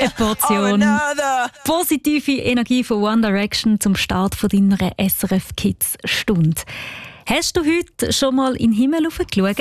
Eine Portion positive Energie von One Direction zum Start von deiner SRF Kids Stunde. Hast du heute schon mal in den Himmel geschaut?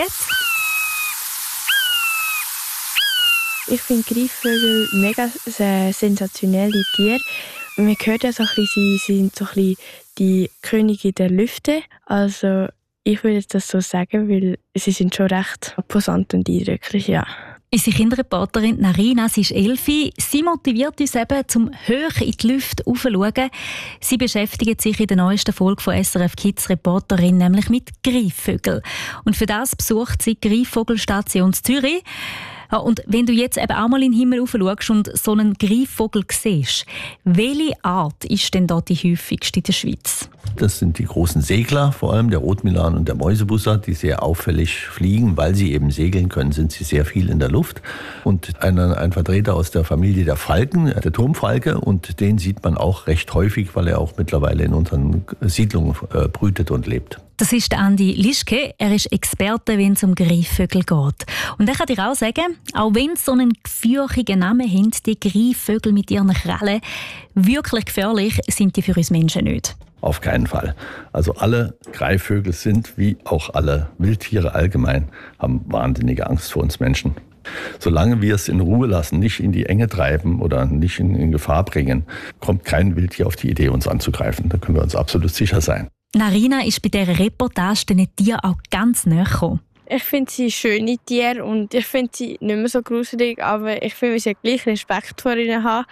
Ich finde Greifvögel mega sensationelle Tiere. Man hört ja so ein bisschen, sie sind so ein bisschen die Könige der Lüfte. Also ich würde das so sagen, weil sie sind schon recht imposant und eindrücklich, ja. Unsere Kinderreporterin Narina, sie ist 11. Sie motiviert uns eben, zum hoch in die Lüfte raufzuschauen. Sie beschäftigt sich in der neuesten Folge von SRF Kids Reporterin nämlich mit Greifvögeln. Und für das besucht sie die Greifvogelstation Zürich. Ja, und wenn du jetzt eben auch mal in den Himmel raufschaust und so einen Greifvogel siehst, welche Art ist denn da die häufigste in der Schweiz? Das sind die großen Segler, vor allem der Rotmilan und der Mäusebusser, die sehr auffällig fliegen. Weil sie eben segeln können, sind sie sehr viel in der Luft. Und ein Vertreter aus der Familie der Falken, der Turmfalke, und den sieht man auch recht häufig, weil er auch mittlerweile in unseren Siedlungen brütet und lebt. Das ist Andi Lischke. Er ist Experte, wenn es um Greifvögel geht. Und er kann dir auch sagen, auch wenn sie so einen gefürchigen Namen haben, die Greifvögel mit ihren Krallen, wirklich gefährlich sind die für uns Menschen nicht. Auf keinen Fall. Also alle Greifvögel sind, wie auch alle Wildtiere allgemein, haben wahnsinnige Angst vor uns Menschen. Solange wir es in Ruhe lassen, nicht in die Enge treiben oder nicht in Gefahr bringen, kommt kein Wildtier auf die Idee, uns anzugreifen. Da können wir uns absolut sicher sein. Narina ist bei dieser Reportage den Tieren auch ganz nahe gekommen. Ich finde sie schöne Tiere und ich finde sie nicht mehr so gruselig, aber ich finde, wir sollten gleich Respekt vor ihnen haben.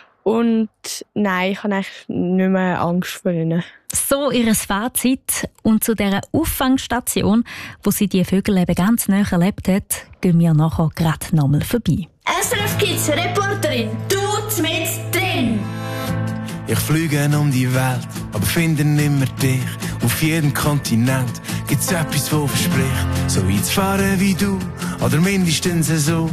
Und nein, ich habe eigentlich nicht mehr Angst vor ihnen. So ihr Fazit. Und zu dieser Auffangstation, wo sie die Vögel eben ganz nahe erlebt hat, gehen wir nachher gerade nochmal vorbei. SRF Kids Reporterin, du mit drin. Ich fliege um die Welt, aber finde nimmer dich. Auf jedem Kontinent gibt's etwas, das verspricht, so weit zu fahren wie du, oder mindestens so.